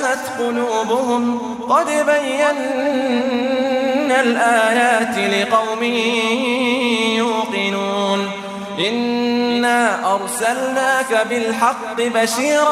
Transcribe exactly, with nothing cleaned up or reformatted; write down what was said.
اشتهت قلوبهم قد بينا الآيات لقوم يوقنون إنا أرسلناك بالحق بشيرا